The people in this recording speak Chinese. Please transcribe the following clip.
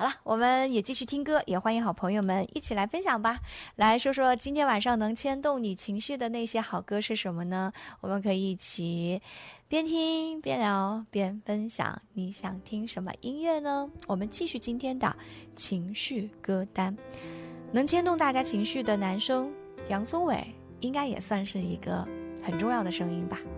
好了，我们也继续听歌，也欢迎好朋友们一起来分享吧。来说说今天晚上能牵动你情绪的那些好歌是什么呢？我们可以一起边听边聊边分享。你想听什么音乐呢？我们继续今天的情绪歌单。能牵动大家情绪的男生杨宗纬应该也算是一个很重要的声音吧。